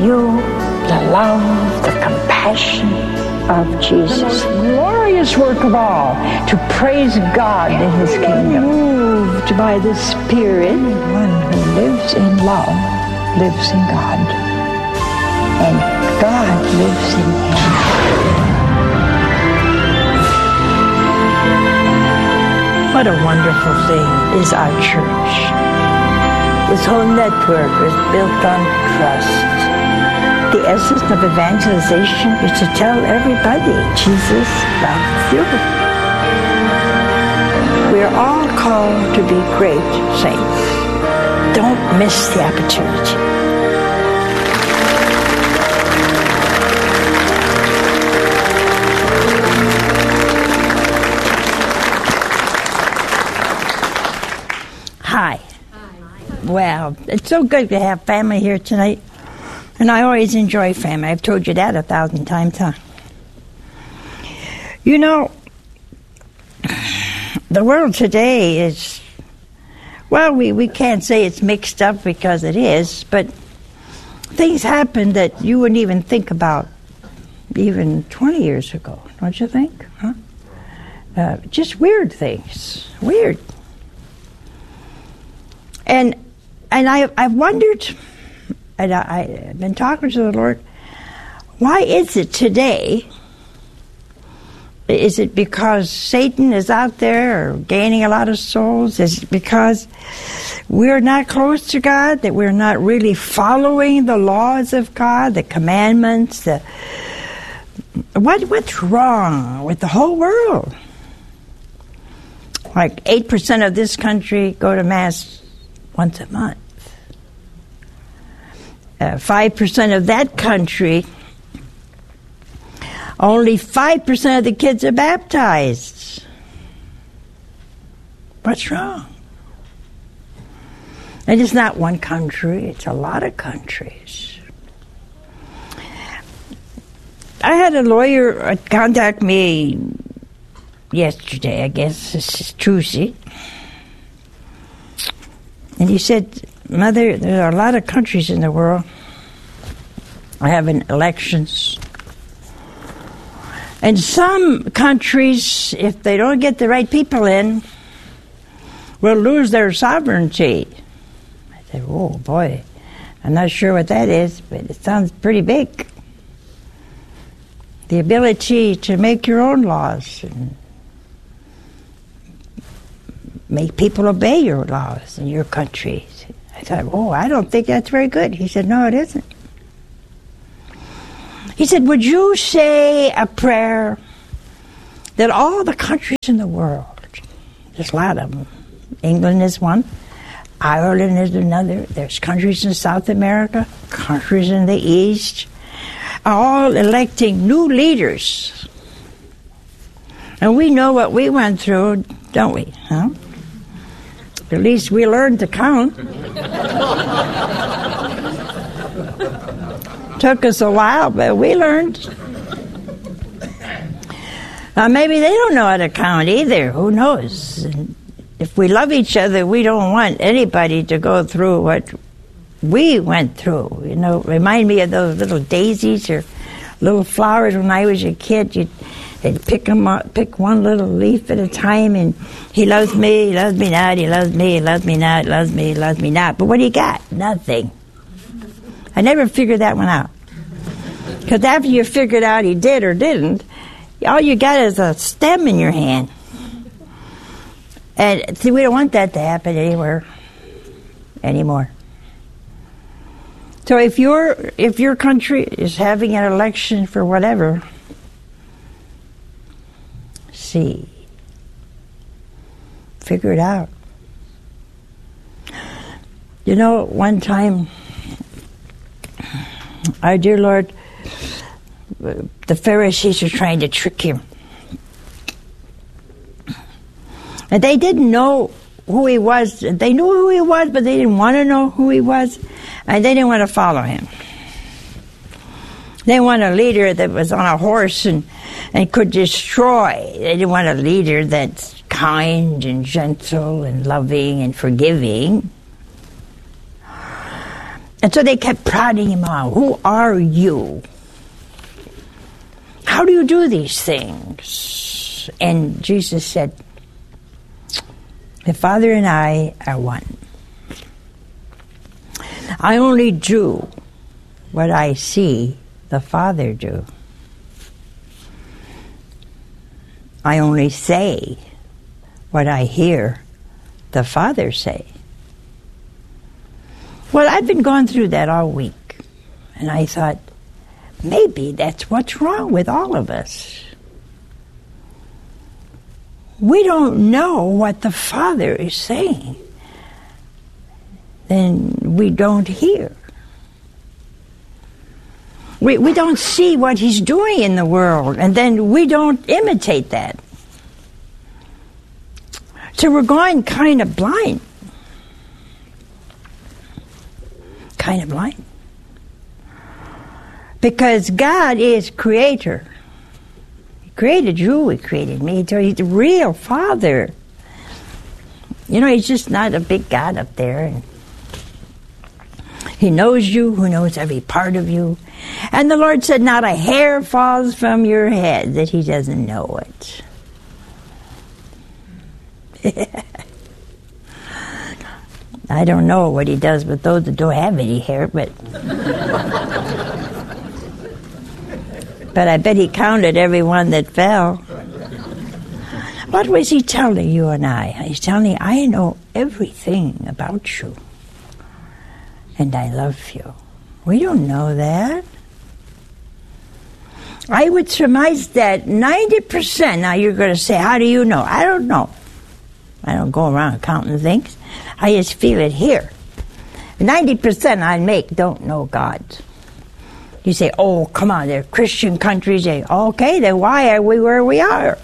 you the love, the compassion of Jesus. The most glorious work of all, to praise God in His kingdom. Moved by the Spirit, one who lives in love lives in God, and God lives in him. What a wonderful thing is our church. This whole network is built on trust. The essence of evangelization is to tell everybody Jesus loves you. We are all called to be great saints. Don't miss the opportunity. Hi. Well, it's so good to have family here tonight. And I always enjoy family. I've told you that 1,000 times, huh? You know, the world today is, well, we can't say it's mixed up because it is, but things happen that you wouldn't even think about even 20 years ago, don't you think? Huh? Just weird things. Weird. And I've wondered, and I've been talking to the Lord, why is it today? Is it because Satan is out there gaining a lot of souls? Is it because we're not close to God, that we're not really following the laws of God, the commandments? What's wrong with the whole world? Like 8% of this country go to Mass once a month. 5% of that country, only 5% of the kids are baptized. What's wrong? And it's not one country, it's a lot of countries. I had a lawyer contact me yesterday, I guess, this is Tuesday. And he said, Mother, there are a lot of countries in the world having elections. And some countries, if they don't get the right people in, will lose their sovereignty. I said, oh boy, I'm not sure what that is, but it sounds pretty big. The ability to make your own laws and make people obey your laws in your country. I thought, oh, I don't think that's very good. He said, no, it isn't. He said, would you say a prayer that all the countries in the world, there's a lot of them, England is one, Ireland is another, there's countries in South America, countries in the East, are all electing new leaders. And we know what we went through, don't we? Huh? At least we learned to count. Took us a while, but we learned. Now, maybe they don't know how to count either. Who knows? And if we love each other, we don't want anybody to go through what we went through. You know, remind me of those little daisies or little flowers when I was a kid. They'd pick them up, pick one little leaf at a time, and he loves me, he loves me not, he loves me, he loves me not, he loves me, he loves me not. But what do you got? Nothing. I never figured that one out. Because after you figured out he did or didn't, all you got is a stem in your hand. And see, we don't want that to happen anymore. So if your country is having an election for whatever, figure it out. You know, one time, our dear Lord, the Pharisees were trying to trick him. And they didn't know who he was. They knew who he was, but they didn't want to know who he was, and they didn't want to follow him. They want a leader that was on a horse and could destroy. They didn't want a leader that's kind and gentle and loving and forgiving. And so they kept prodding him on. Who are you? How do you do these things? And Jesus said, the Father and I are one. I only do what I see the Father do. I only say what I hear the Father say. Well, I've been going through that all week, and I thought, maybe that's what's wrong with all of us. We don't know what the Father is saying. Then we don't hear. We don't see what He's doing in the world, and then we don't imitate that. So we're going kind of blind. Kind of blind. Because God is creator. He created you, He created me. He's the real Father. You know, He's just not a big God up there. And He knows you, who knows every part of you. And the Lord said, not a hair falls from your head that He doesn't know it. I don't know what He does with those that don't have any hair, but I bet He counted every one that fell. What was He telling you and I? He's telling me, I know everything about you, and I love you. We don't know that. I would surmise that 90%, now you're going to say, how do you know? I don't know. I don't go around counting things. I just feel it here. 90% I make don't know God. You say, oh, come on, they're Christian countries. Okay, then why are we where we are?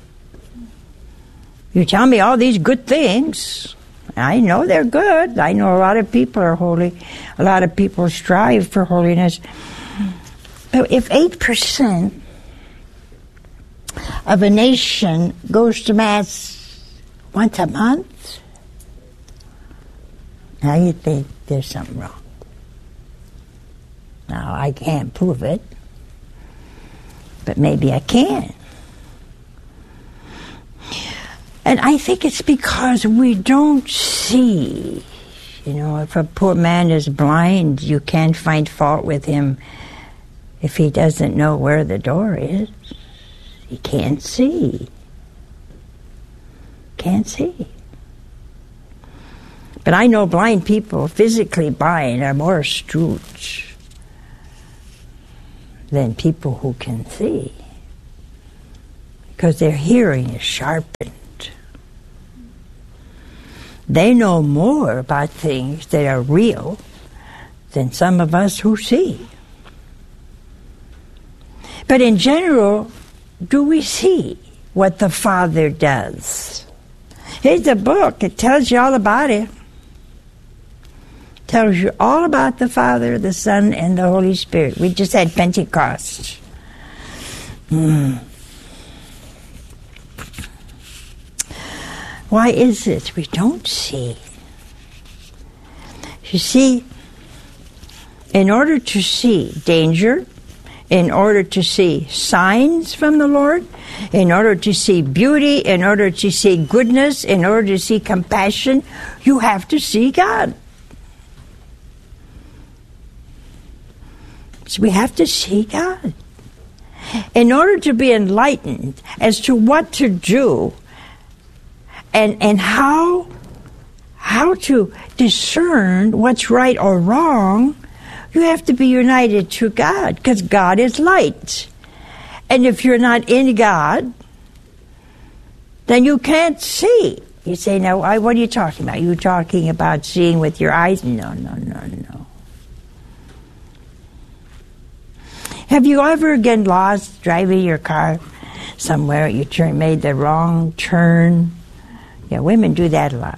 You tell me all these good things. I know they're good. I know a lot of people are holy. A lot of people strive for holiness. But if 8% of a nation goes to Mass once a month, now you think there's something wrong. Now, I can't prove it, but maybe I can. And I think it's because we don't see. You know, if a poor man is blind, you can't find fault with him if he doesn't know where the door is. He can't see. Can't see. But I know blind people, physically blind, are more astute than people who can see, because their hearing is sharpened. They know more about things that are real than some of us who see. But in general, do we see what the Father does? Here's a book. It tells you all about it. Tells you all about the Father, the Son, and the Holy Spirit. We just had Pentecost. Why is it we don't see? You see, in order to see danger, in order to see signs from the Lord, in order to see beauty, in order to see goodness, in order to see compassion, you have to see God. So we have to see God. In order to be enlightened as to what to do and how to discern what's right or wrong, you have to be united to God, because God is light. And if you're not in God, then you can't see. You say, now, what are you talking about? You're talking about seeing with your eyes? No. Have you ever get lost driving your car somewhere? You made the wrong turn. Yeah, women do that a lot.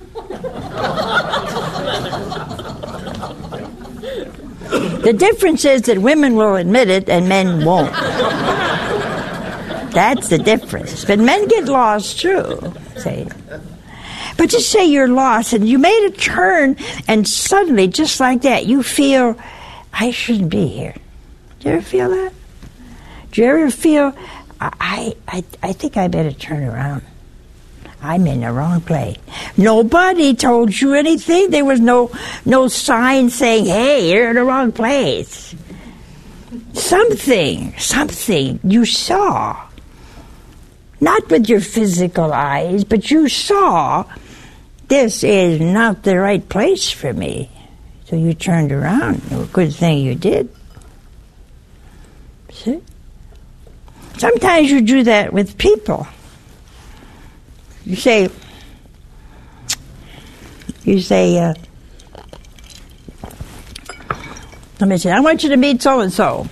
The difference is that women will admit it and men won't. That's the difference. But men get lost too. See? But just say you're lost and you made a turn, and suddenly, just like that, you feel, I shouldn't be here. Do you ever feel that? Do you ever feel, I think I better turn around. I'm in the wrong place. Nobody told you anything. There was no sign saying, hey, you're in the wrong place. Something you saw. Not with your physical eyes, but you saw, this is not the right place for me. So you turned around. A good thing you did. See? Sometimes you do that with people. You say, let me say, I want you to meet so-and-so.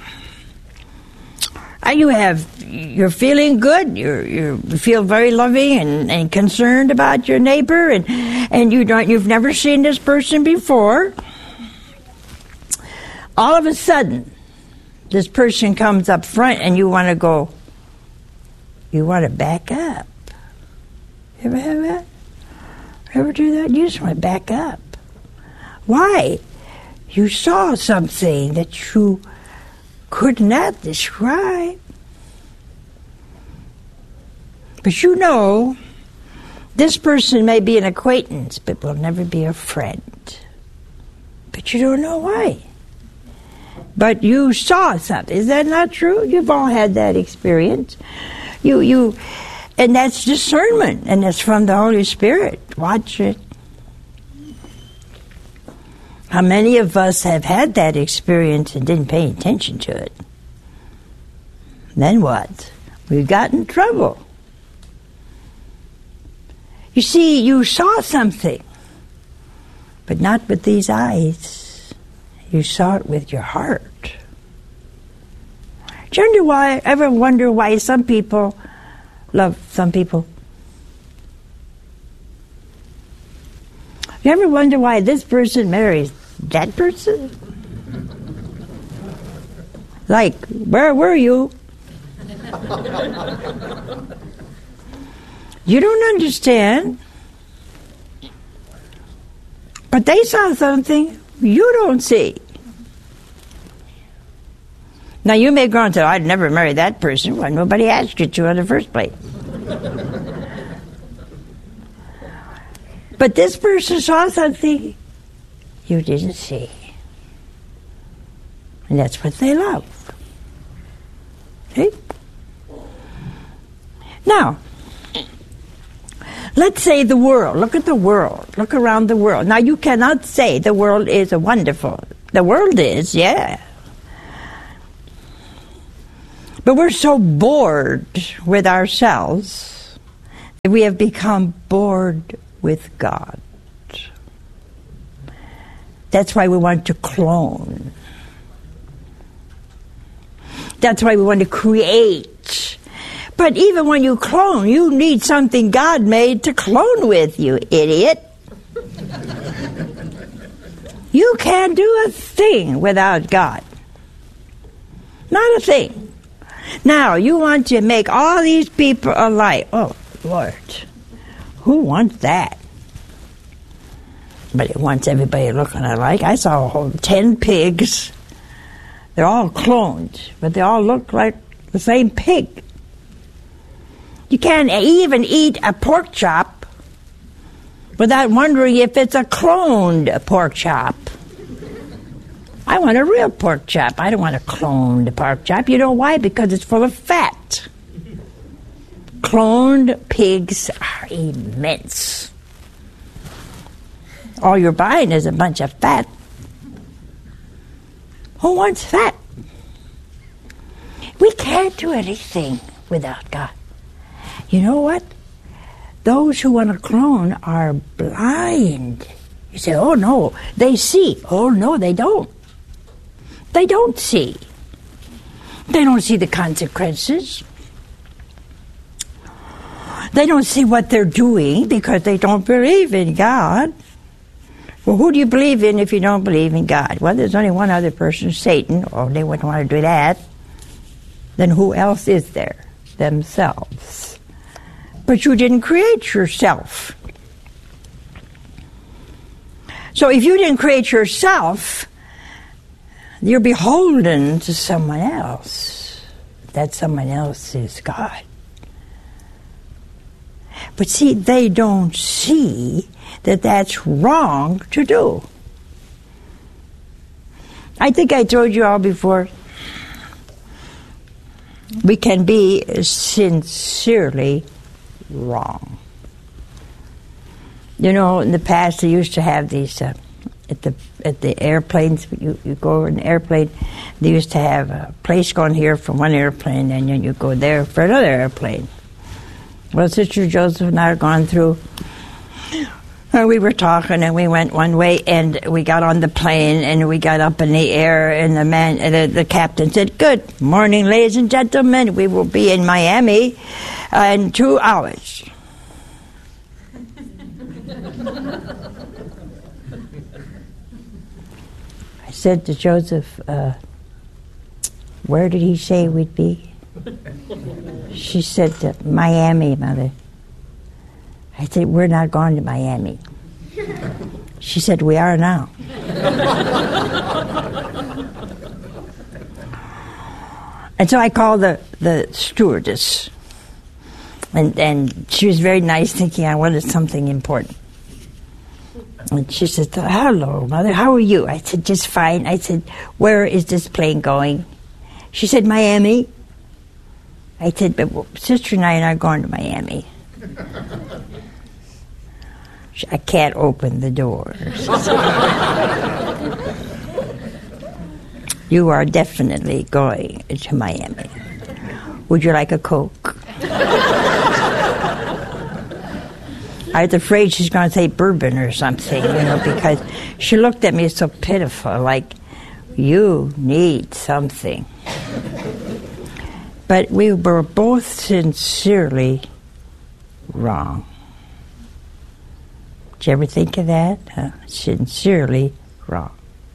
You're feeling good. You feel very loving and concerned about your neighbor, and you've never seen this person before. All of a sudden, this person comes up front, and you want to back up. You ever have that? Ever do that? You just want to back up. Why? You saw something that you could not describe. But you know, this person may be an acquaintance, but will never be a friend. But you don't know why. But you saw something. Is that not true? You've all had that experience. And that's discernment, and it's from the Holy Spirit. Watch it. How many of us have had that experience and didn't pay attention to it? Then what? We got in trouble. You see, you saw something, but not with these eyes. You saw it with your heart. Do you ever wonder why some people love some people? You ever wonder why this person marries that person? Like, where were you? You don't understand. But they saw something you don't see. Now you may go on to, I'd never marry that person. Well, nobody asked you to in the first place. But this person saw something you didn't see. And that's what they love. See? Now, let's say the world. Look at the world. Look around the world. Now, you cannot say the world is wonderful. The world is, yeah. But we're so bored with ourselves that we have become bored with God. That's why we want to clone. That's why we want to create. But even when you clone, you need something God made to clone with, you idiot. You can't do a thing without God. Not a thing. Now, you want to make all these people alike. Oh, Lord. Who wants that? But it wants everybody looking alike. I saw a whole 10 pigs. They're all cloned, but they all look like the same pig. You can't even eat a pork chop without wondering if it's a cloned pork chop. I want a real pork chop. I don't want a cloned pork chop. You know why? Because it's full of fat. Cloned pigs are immense. All you're buying is a bunch of fat. Who wants fat? We can't do anything without God. You know what? Those who want to clone are blind. You say, oh no, they see. Oh no, they don't. They don't see. They don't see the consequences. They don't see what they're doing because they don't believe in God. Well, who do you believe in if you don't believe in God? Well, there's only one other person, Satan. Oh, they wouldn't want to do that. Then who else is there? Themselves. But you didn't create yourself. So if you didn't create yourself, you're beholden to someone else. That someone else is God. But see, they don't see that that's wrong to do. I think I told you all before, we can be sincerely wrong. You know, in the past they used to have these at the airplanes. You go in an airplane. They used to have a place going here from one airplane, and then you go there for another airplane. Well, Sister Joseph and I are going through. We were talking, and we went one way, and we got on the plane, and we got up in the air, and the captain said, "Good morning, ladies and gentlemen. We will be in Miami in 2 hours." I said to Joseph, "Where did he say we'd be?" She said, "Miami, Mother." I said, "We're not going to Miami." She said, "We are now." And so I called the stewardess. And she was very nice, thinking I wanted something important. And she said, "Hello, Mother, how are you?" I said, "Just fine." I said, "Where is this plane going?" She said, "Miami." I said, "But Sister and I are not going to Miami." "I can't open the door." "You are definitely going to Miami. Would you like a Coke?" I was afraid she's going to say bourbon or something, because she looked at me so pitiful, like, you need something. But we were both sincerely wrong. Did you ever think of that? Huh? Sincerely wrong.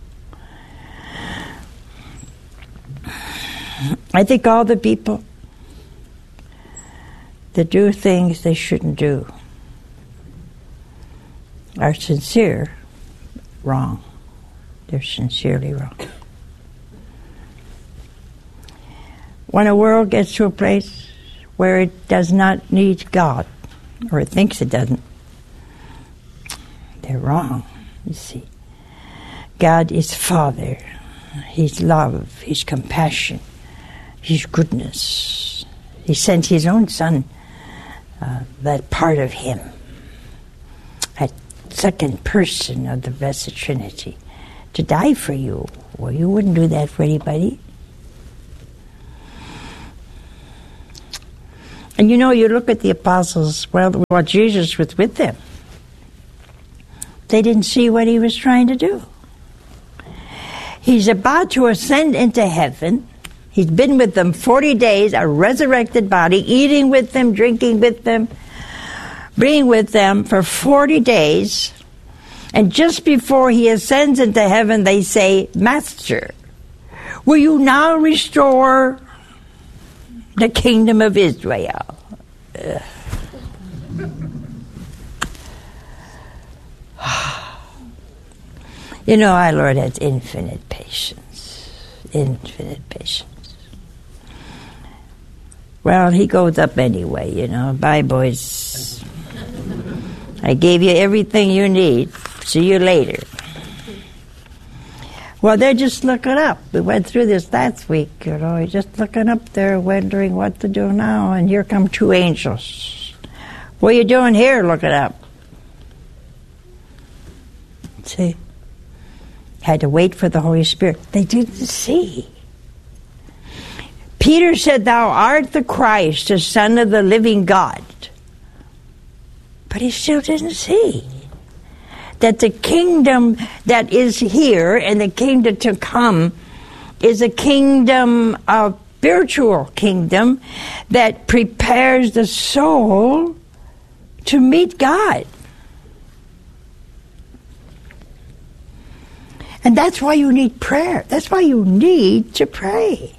I think all the people that do things they shouldn't do are sincere wrong. They're sincerely wrong. When a world gets to a place where it does not need God, or it thinks it doesn't, they're wrong, you see. God is Father. He's love. He's compassion. He's goodness. He sent His own Son, that part of Him, that second person of the Blessed Trinity, to die for you. Well, you wouldn't do that for anybody. And you look at the apostles, well, Jesus was with them. They didn't see what He was trying to do. He's about to ascend into heaven. He's been with them 40 days, a resurrected body, eating with them, drinking with them, being with them for 40 days. And just before He ascends into heaven, they say, "Master, will you now restore the kingdom of Israel?" Our Lord has infinite patience. Infinite patience. Well, He goes up anyway, Bye, boys. I gave you everything you need. See you later. Well, they're just looking up. We went through this last week, just looking up there, wondering what to do now. And here come two angels. "What are you doing here looking up?" See? Had to wait for the Holy Spirit. They didn't see. Peter said, "Thou art the Christ, the Son of the living God." But he still didn't see that the kingdom that is here and the kingdom to come is a kingdom, a spiritual kingdom that prepares the soul to meet God. And that's why you need prayer. That's why you need to pray.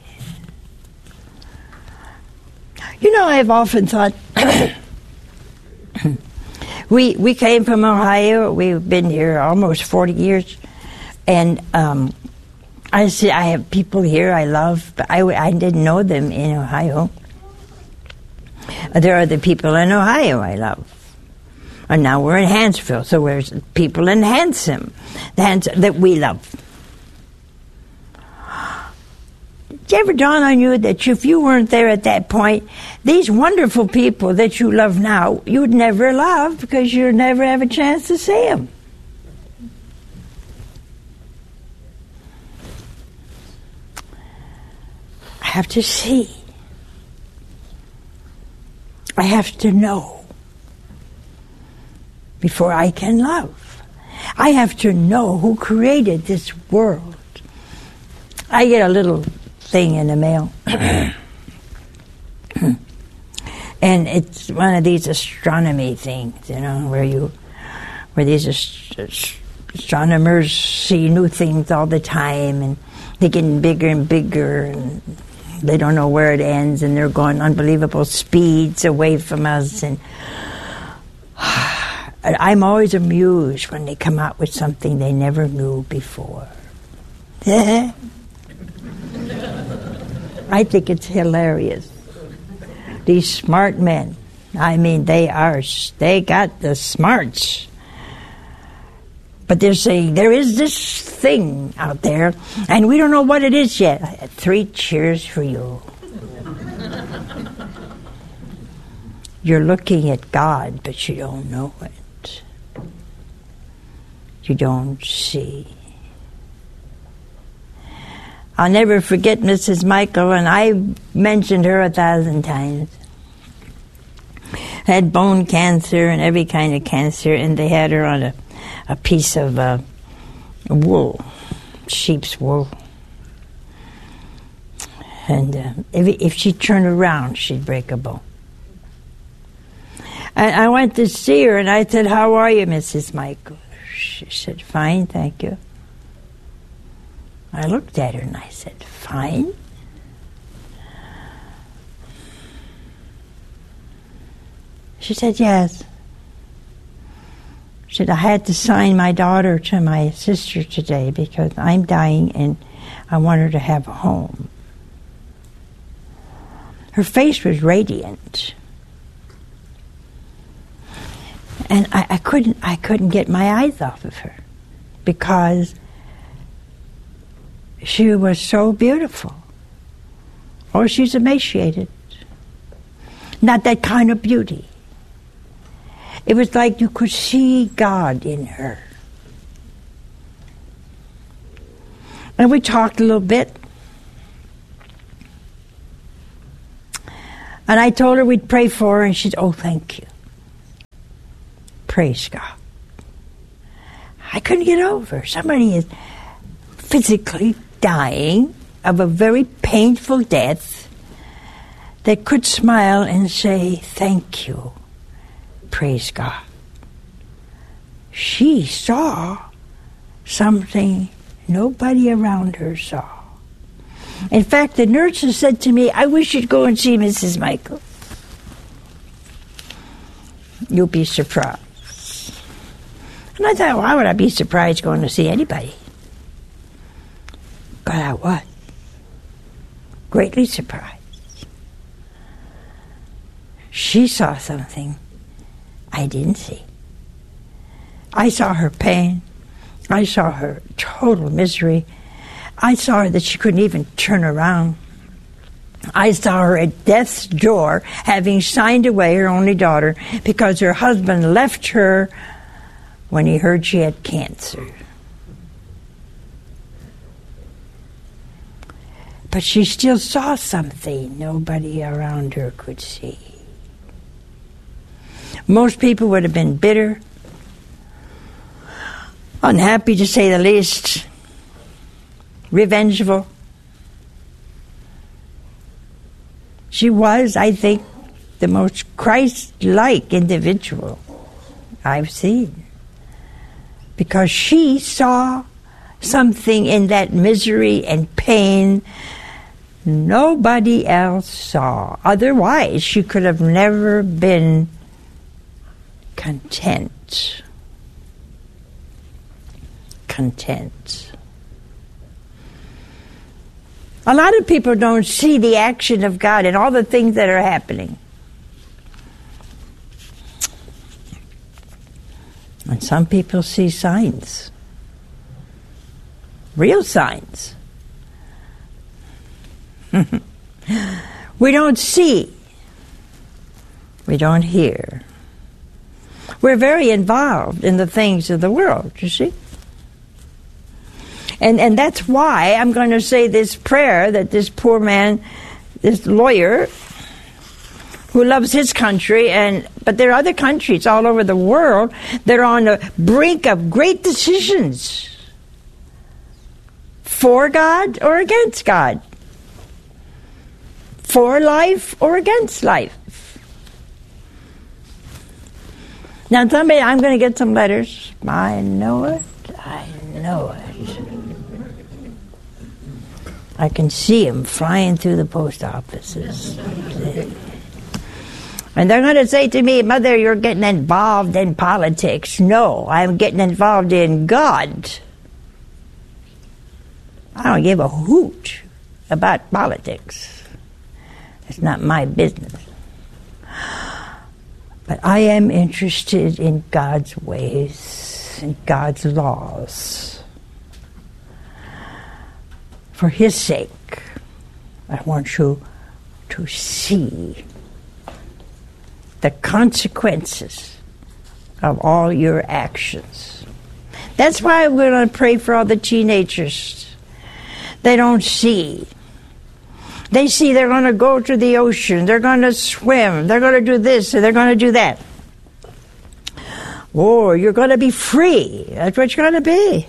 I've often thought, We came from Ohio. We've been here almost 40 years. And I see I have people here I love, but I didn't know them in Ohio. There are the people in Ohio I love. And now we're in Hansville, so there's people in Handsome that we love. Did it ever dawn on you that if you weren't there at that point, these wonderful people that you love now, you would never love because you'd never have a chance to see them? I have to see. I have to know before I can love. I have to know who created this world. I get a little thing in the mail. And it's one of these astronomy things, where these astronomers see new things all the time, and they're getting bigger and bigger, and they don't know where it ends, and they're going unbelievable speeds away from us. And I'm always amused when they come out with something they never knew before. I think it's hilarious. These smart men, I mean, they got the smarts. But they're saying, there is this thing out there, and we don't know what it is yet. 3 cheers for you. You're looking at God, but you don't know it. You don't see. I'll never forget Mrs. Michael, and I mentioned her 1,000 times. Had bone cancer and every kind of cancer, and they had her on a piece of wool, sheep's wool. And if she turned around, she'd break a bone. And I went to see her, and I said, "How are you, Mrs. Michael?" She said, "Fine, thank you." I looked at her and I said, "Fine?" She said, "Yes." She said, "I had to sign my daughter to my sister today because I'm dying and I want her to have a home." Her face was radiant. And I couldn't get my eyes off of her because she was so beautiful. Oh, she's emaciated. Not that kind of beauty. It was like you could see God in her. And we talked a little bit. And I told her we'd pray for her, and she said, "Oh, thank you." Praise God. I couldn't get over. Somebody is physically dying of a very painful death that could smile and say, "Thank you." Praise God. She saw something nobody around her saw. In fact, the nurses said to me, "I wish you'd go and see Mrs. Michael. You'll be surprised." And I thought, why would I be surprised going to see anybody? But I was. Greatly surprised. She saw something I didn't see. I saw her pain. I saw her total misery. I saw her that she couldn't even turn around. I saw her at death's door, having signed away her only daughter because her husband left her when he heard she had cancer. But she still saw something nobody around her could see. Most people would have been bitter, unhappy to say the least, revengeful. She was, I think, the most Christ-like individual I've seen. Because she saw something in that misery and pain nobody else saw. Otherwise, she could have never been content. Content. A lot of people don't see the action of God and all the things that are happening. And some people see signs. Real signs. We don't see. We don't hear. We're very involved in the things of the world, you see. And that's why I'm going to say this prayer that this poor man, this lawyer, who loves his country, but there are other countries all over the world that are on the brink of great decisions. For God or against God. For life or against life. Now somebody, I'm going to get some letters. I know it. I know it. I can see them flying through the post offices. And they're going to say to me, Mother, you're getting involved in politics. No, I'm getting involved in God. I don't give a hoot about politics. It's not my business. But I am interested in God's ways and God's laws. For His sake, I want you to see the consequences of all your actions. That's why we're going to pray for all the teenagers. They don't see. They see they're going to go to the ocean, they're going to swim, they're going to do this, and they're going to do that. Oh, you're going to be free. That's what you're going to be.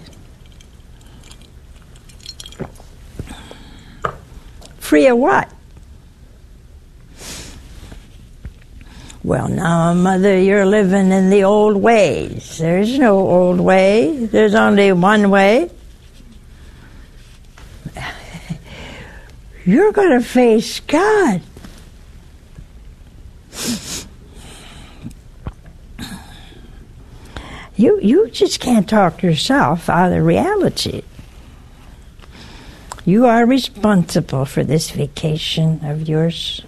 Free of what? Well, now, Mother, you're living in the old ways. There's no old way. There's only one way. You're going to face God. You just can't talk yourself out of reality. You are responsible for this vacation of yours.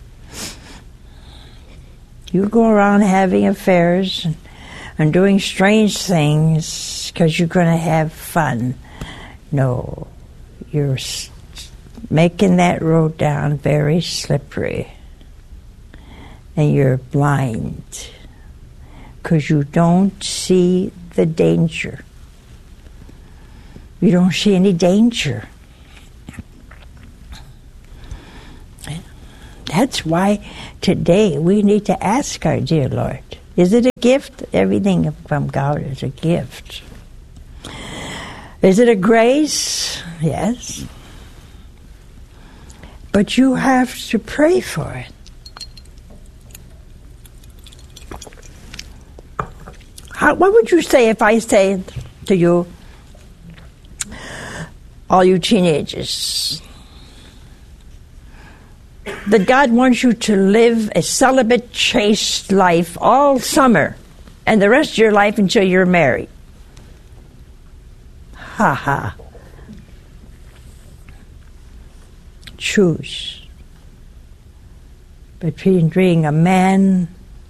You go around having affairs and doing strange things because you're going to have fun. No, you're making that road down very slippery. And you're blind because you don't see the danger. You don't see any danger. That's why today we need to ask our dear Lord, is it a gift? Everything from God is a gift. Is it a grace? Yes. But you have to pray for it. What would you say if I say to you, all you teenagers, that God wants you to live a celibate, chaste life all summer and the rest of your life until you're married? Ha ha. Choose between being a man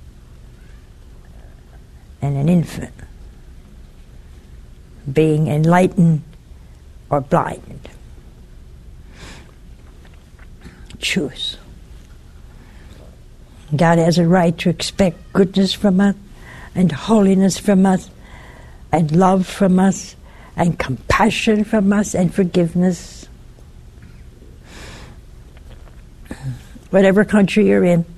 and an infant, being enlightened or blind. Choose. God has a right to expect goodness from us and holiness from us and love from us and compassion from us and forgiveness. Whatever country you're in,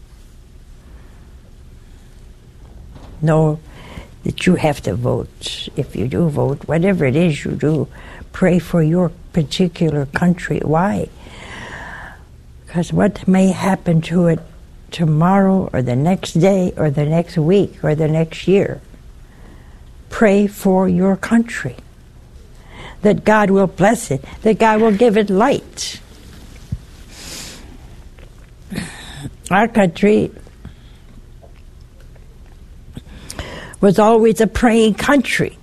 know that you have to vote. If you do vote, whatever it is you do, pray for your particular country. Why? Because what may happen to it tomorrow or the next day or the next week or the next year, pray for your country. That God will bless it, that God will give it light. Our country was always a praying country.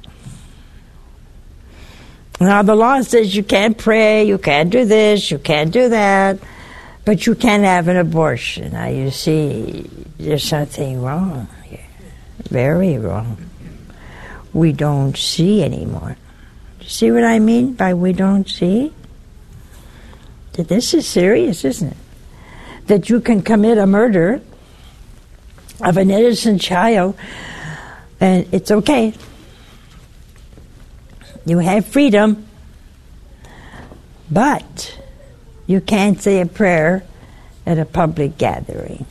Now the law says you can't pray, you can't do this, you can't do that, but you can have an abortion. Now you see, there's something wrong here. Very wrong. We don't see anymore. See what I mean by we don't see? That this is serious, isn't it? That you can commit a murder of an innocent child and it's okay. You have freedom, but you can't say a prayer at a public gathering.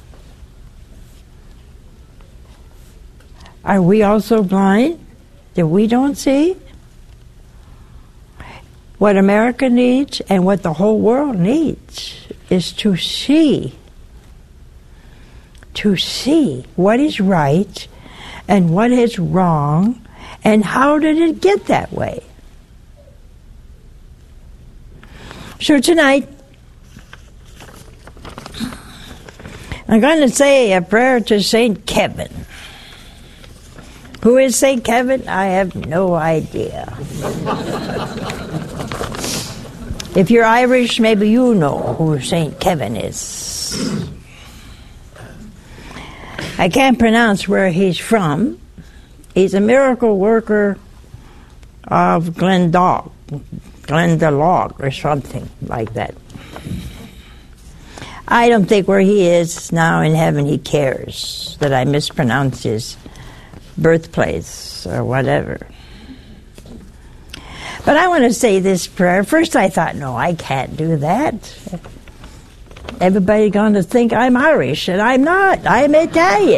Are we also blind that we don't see what America needs and what the whole world needs is to see what is right and what is wrong and how did it get that way? So tonight, I'm going to say a prayer to St. Kevin. Who is St. Kevin? I have no idea. If you're Irish, maybe you know who St. Kevin is. I can't pronounce where he's from. He's a miracle worker of Glendalough or something like that. I don't think where he is now in heaven he cares that I mispronounce his birthplace or whatever. But I want to say this prayer. First I thought, no, I can't do that. Everybody's going to think I'm Irish, and I'm not. I'm Italian.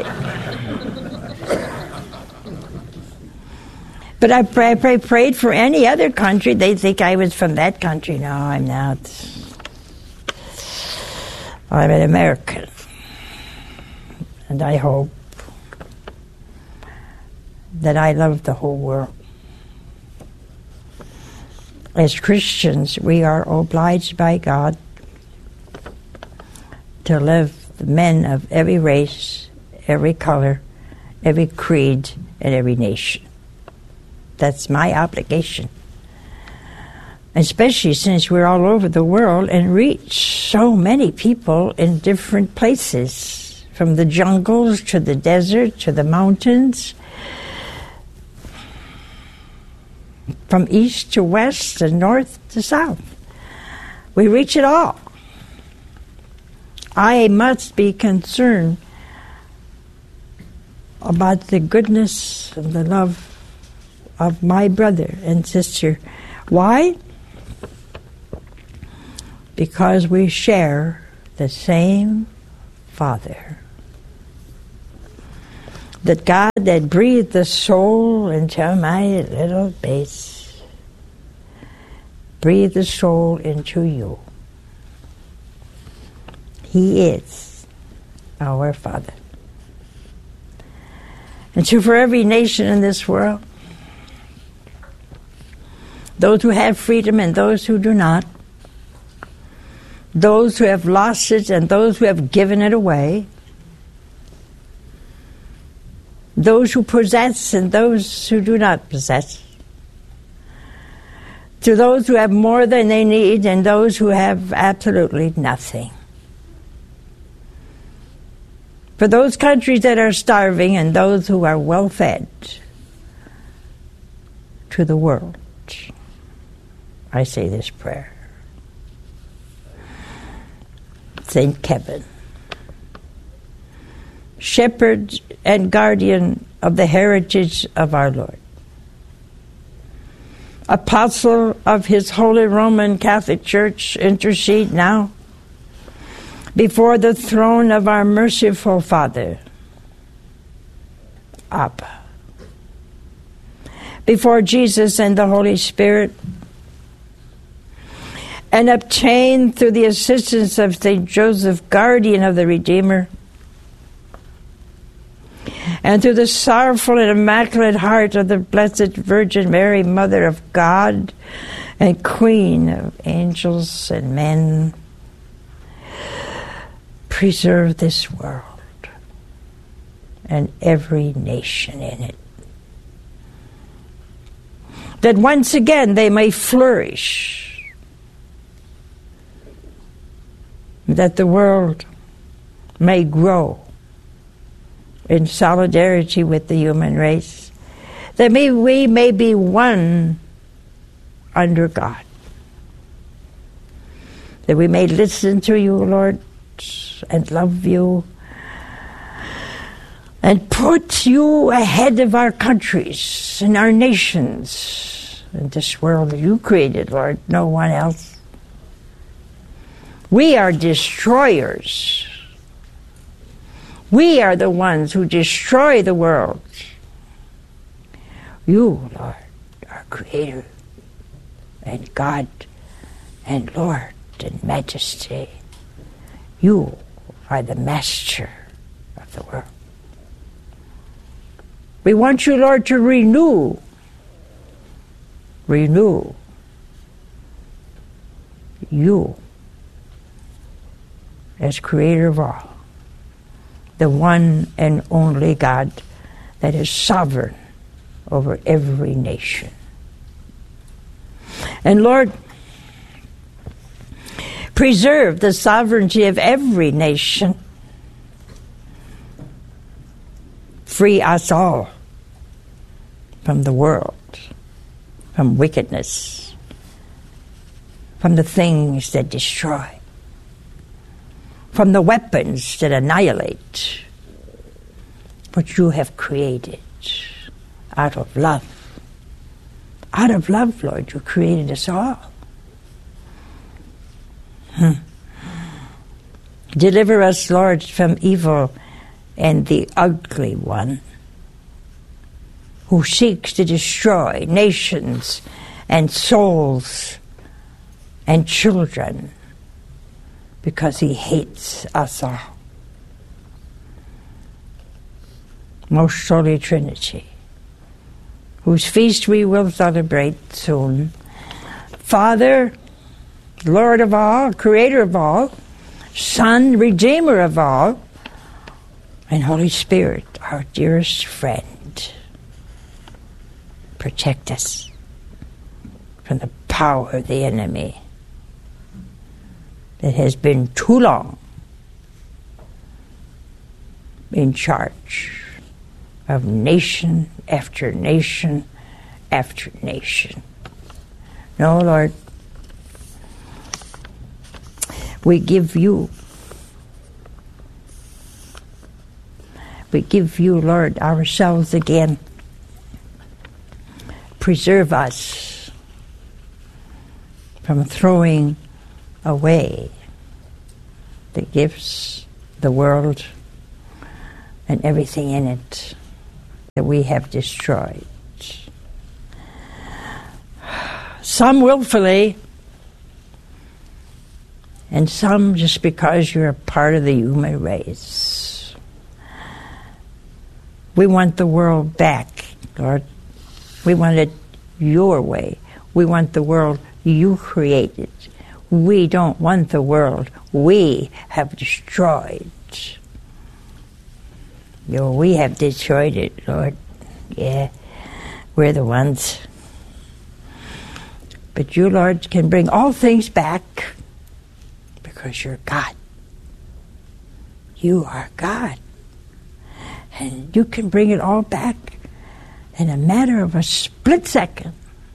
But I prayed for any other country. They think I was from that country. No, I'm not. I'm an American. And I hope that I love the whole world. As Christians, we are obliged by God to love men of every race, every color, every creed, and every nation. That's my obligation. Especially since we're all over the world and reach so many people in different places, from the jungles to the desert to the mountains, from east to west and north to south. We reach it all. I must be concerned about the goodness and the love of my brother and sister. Why? Because we share the same Father. That God that breathed the soul into my little base, breathed the soul into you. He is our Father. And so for every nation in this world, those who have freedom and those who do not, those who have lost it and those who have given it away, those who possess and those who do not possess, to those who have more than they need and those who have absolutely nothing. For those countries that are starving and those who are well fed, to the world, I say this prayer. St. Kevin, shepherd and guardian of the heritage of our Lord, apostle of His Holy Roman Catholic Church, intercede now before the throne of our merciful Father, Abba, before Jesus and the Holy Spirit, and obtain through the assistance of St. Joseph, guardian of the Redeemer, and through the sorrowful and immaculate heart of the Blessed Virgin Mary, Mother of God and Queen of angels and men, preserve this world and every nation in it. that once again they may flourish, that the world may grow in solidarity with the human race, that we may be one under God, that we may listen to you, Lord, and love you, and put you ahead of our countries and our nations and this world that you created, Lord, no one else. We are destroyers. We are the ones who destroy the world. You, Lord, are Creator and God and Lord and Majesty. You are the Master of the world. We want you, Lord, to renew you as Creator of all, the one and only God that is sovereign over every nation. And Lord, preserve the sovereignty of every nation. Free us all from the world, from wickedness, from the things that destroy, from the weapons that annihilate, what you have created out of love. Out of love, Lord, you created us all. Deliver us, Lord, from evil and the ugly one, who seeks to destroy nations and souls and children because he hates us all. Most Holy Trinity, whose feast we will celebrate soon, Father, Lord of all, Creator of all, Son, Redeemer of all, and Holy Spirit, our dearest friend, protect us from the power of the enemy that has been too long in charge of nation after nation after nation. No, Lord, we give you, Lord, ourselves again. Preserve us from throwing away the gifts, the world, and everything in it that we have destroyed. Some willfully, and some just because you're a part of the human race. We want the world back, Lord. We want it your way. We want the world you created. We don't want the world we have destroyed. We have destroyed it, Lord. Yeah, we're the ones. But you, Lord, can bring all things back because you're God. You are God. And you can bring it all back in a matter of a split second.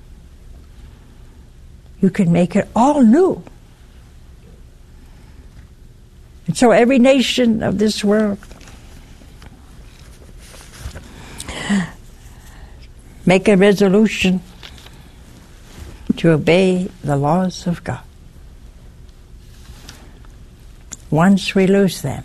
You can make it all new. And so every nation of this world, make a resolution to obey the laws of God. Once we lose them,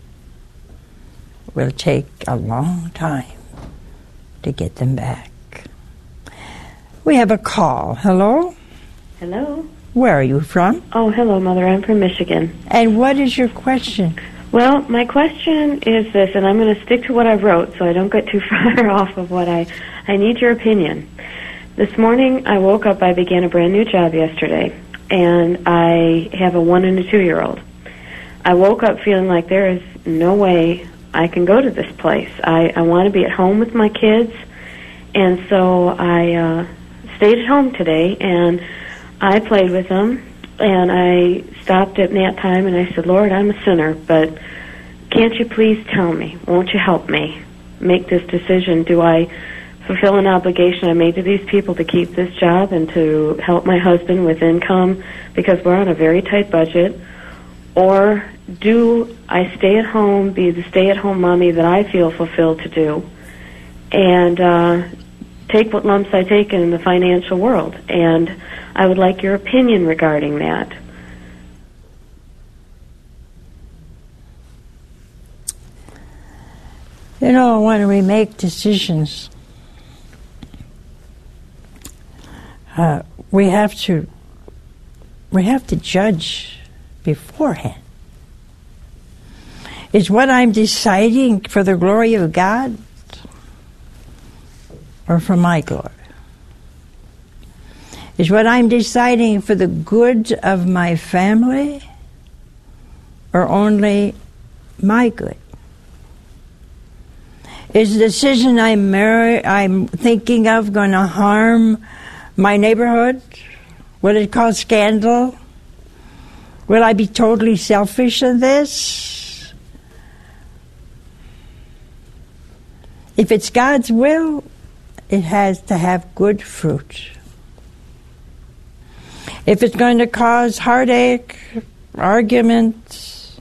it will take a long time to get them back. We have a call. Hello? Hello? Where are you from? Oh, hello, Mother. I'm from Michigan. And what is your question? Well, my question is this, and I'm going to stick to what I wrote so I don't get too far off of what I need your opinion. This morning I woke up, I began a brand new job yesterday, and I have a 1 and a 2-year-old. I woke up feeling like there is no way I can go to this place. I want to be at home with my kids, and so I stayed at home today, and I played with them, and I stopped at nap time, and I said, Lord, I'm a sinner, but can't you please tell me? Won't you help me make this decision? Do I fulfill an obligation I made to these people to keep this job and to help my husband with income because we're on a very tight budget? Or do I stay at home, be the stay-at-home mommy that I feel fulfilled to do, and take what lumps I take in the financial world? And I would like your opinion regarding that. You know, when we make decisions, we have to judge beforehand. Is what I'm deciding for the glory of God or for my glory? Is what I'm deciding for the good of my family or only my good? Is the decision I'm thinking of going to harm my neighborhood? Will it cause scandal? Will I be totally selfish in this? If it's God's will, it has to have good fruit. If it's going to cause heartache, arguments,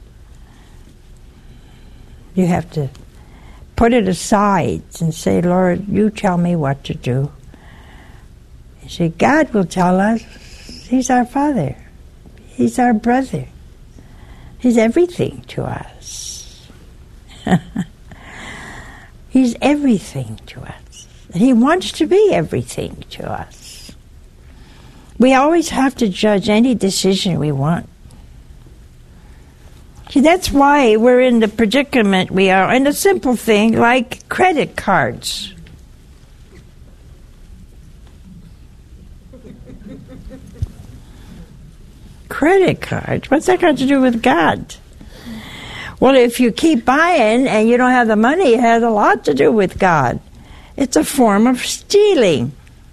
you have to put it aside and say, Lord, you tell me what to do. You see, God will tell us. He's our Father. He's our brother. He's everything to us. He's everything to us. And He wants to be everything to us. We always have to judge any decision we want. See, that's why we're in the predicament we are. And a simple thing like credit cards. Credit cards? What's that got to do with God? Well, if you keep buying and you don't have the money, it has a lot to do with God. It's a form of stealing.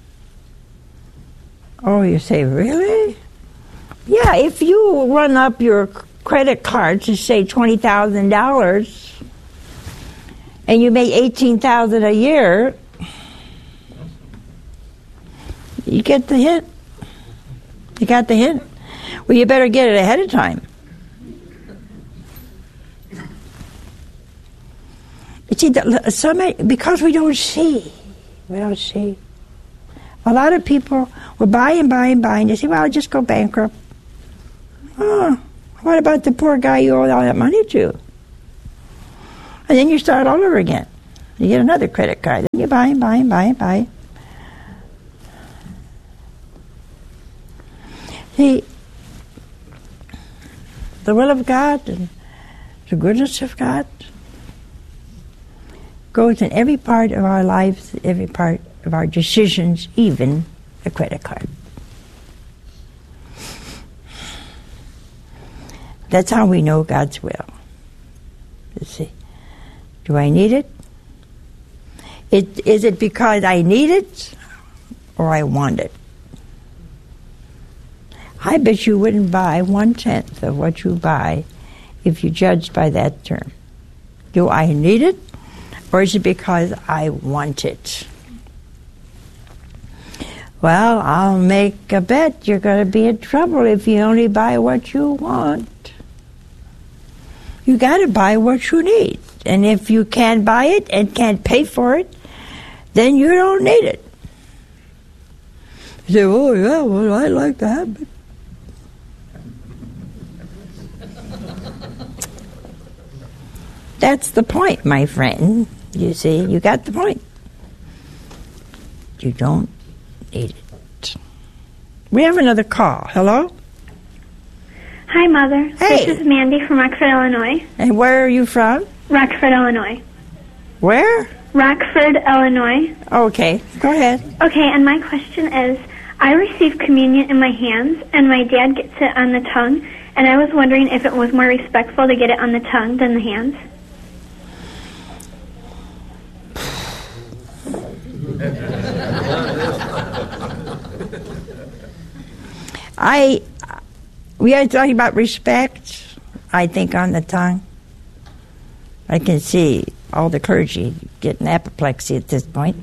Oh, you say, really? Yeah, if you run up your credit card to say $20,000 and you make $18,000 a year, you get the hint. You got the hint. Well, you better get it ahead of time. You see, because we don't see. We don't see. A lot of people will buy and buy and buy, and they say, well, I'll just go bankrupt. Oh, what about the poor guy you owe all that money to? And then you start all over again. You get another credit card. Then you buy and buy and buy and buy. See, the will of God and the goodness of God goes in every part of our lives, every part of our decisions, even the credit card. That's how we know God's will. You see, do I need it? Is it because I need it or I want it? I bet you wouldn't buy 1/10 of what you buy if you judged by that term. Do I need it, or is it because I want it? Well, I'll make a bet you're going to be in trouble if you only buy what you want. You got to buy what you need. And if you can't buy it and can't pay for it, then you don't need it. You say, oh, yeah, well, I like to have it. That's the point, my friend. You see, you got the point. You don't need it. We have another call. Hello? Hi, Mother. Hey. This is Mandy from Rockford, Illinois. And where are you from? Rockford, Illinois. Where? Rockford, Illinois. Okay, go ahead. Okay, and my question is, I receive communion in my hands, and my dad gets it on the tongue, and I was wondering if it was more respectful to get it on the tongue than the hands. We are talking about respect, I think, on the tongue. I can see all the clergy getting apoplexy at this point.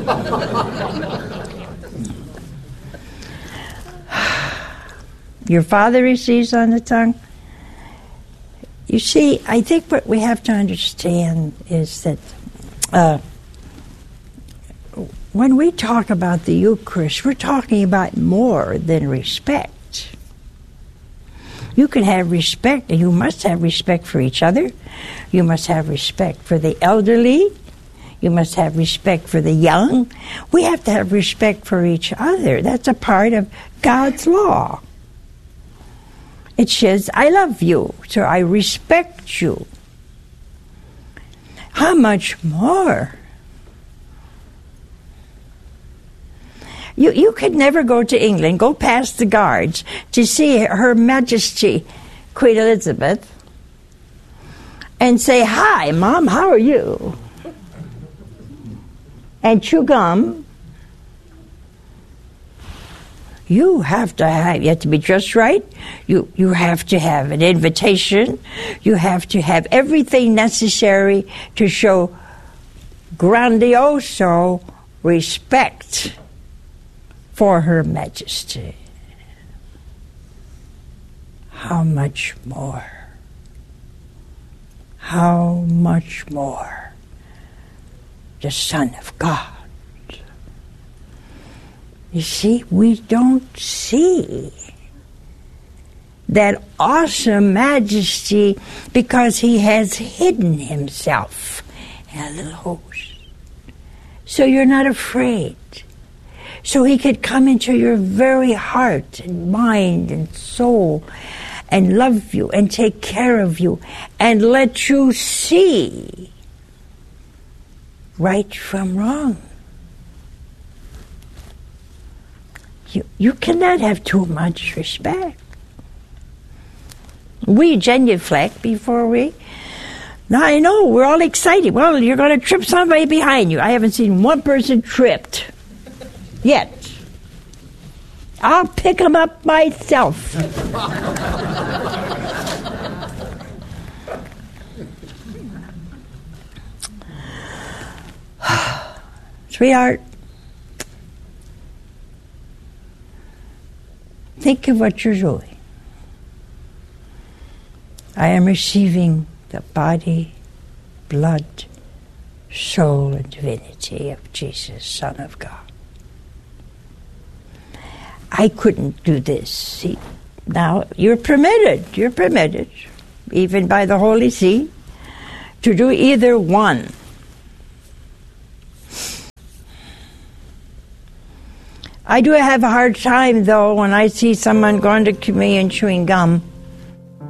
Your Father receives on the tongue. You see, I think what we have to understand is that when we talk about the Eucharist, we're talking about more than respect. You can have respect, and you must have respect for each other. You must have respect for the elderly. You must have respect for the young. We have to have respect for each other. That's a part of God's law. It says, I love you, so I respect you. How much more? You could never go to England, go past the guards to see Her Majesty Queen Elizabeth and say, hi, Mom, how are you? And chew gum. You have to be dressed right. You have to have an invitation. You have to have everything necessary to show grandioso respect for Her Majesty. How much more? How much more? The Son of God. You see, we don't see that awesome majesty because He has hidden Himself in a little host. So you're not afraid. So He could come into your very heart and mind and soul and love you and take care of you and let you see right from wrong. You cannot have too much respect. We genuflect before we... Now I know, we're all excited. Well, you're going to trip somebody behind you. I haven't seen one person tripped yet. I'll pick them up myself. Sweetheart, think of what you're doing. I am receiving the body, blood, soul, and divinity of Jesus, Son of God. I couldn't do this. See, now you're permitted, even by the Holy See, to do either one. I do have a hard time, though, when I see someone going to communion chewing gum.